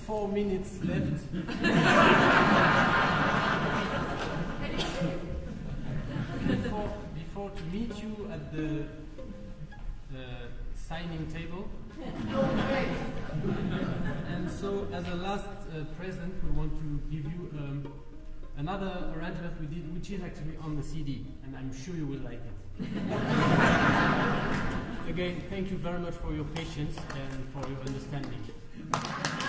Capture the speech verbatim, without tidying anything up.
four minutes left. before, before to meet you at the uh, signing table. And so, as a last uh, present, we want to give you um, another arrangement we did, which is actually on the C D, and I'm sure you will like it. Again, thank you very much for your patience and for your understanding.